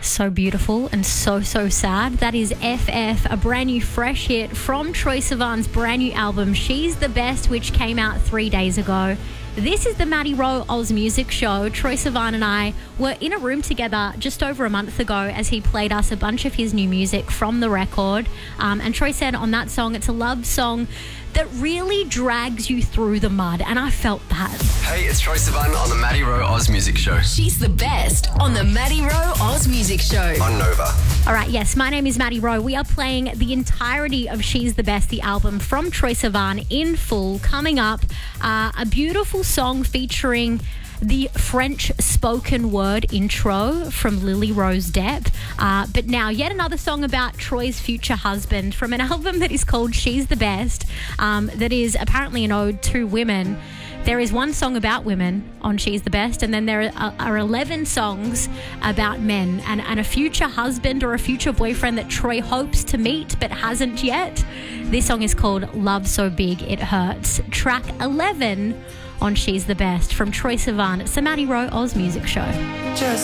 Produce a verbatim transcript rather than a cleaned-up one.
So beautiful and so, so sad. That is F F, a brand new fresh hit from Troye Sivan's brand new album, She's the Best, which came out three days ago. This is the Maddie Rowe Oz Music Show. Troye Sivan and I were in a room together just over a month ago as he played us a bunch of his new music from the record. Um, and Troye said on that song, it's a love song that really drags you through the mud, and I felt that. Hey, it's Troye Sivan on the Maddie Rowe Oz Music Show. She's the best on the Maddie Rowe Oz Music Show. On Nova. All right, yes, my name is Maddie Rowe. We are playing the entirety of She's the Best, the album from Troye Sivan in full. Coming up, uh, a beautiful song featuring the French spoken word intro from Lily Rose Depp. Uh, but now yet another song about Troye's future husband from an album that is called She's the Best, um, that is apparently an ode to women. There is one song about women on She's the Best, and then there are, are eleven songs about men and, and a future husband or a future boyfriend that Troye hopes to meet but hasn't yet. This song is called Love So Big It Hurts. Track eleven on She's the Best from Troye Sivan. It's the Maddie Rowe Oz Music Show. Just